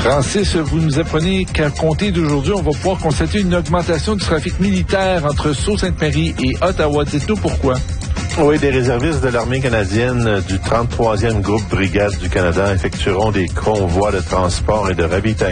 Francis, vous nous apprenez qu'à compter d'aujourd'hui, on va pouvoir constater une augmentation du trafic militaire entre Sault-Sainte-Marie et Ottawa. Dites-nous pourquoi. Oui, des réservistes de l'armée canadienne du 33e groupe Brigade du Canada effectueront des convois de transport et de ravitaillement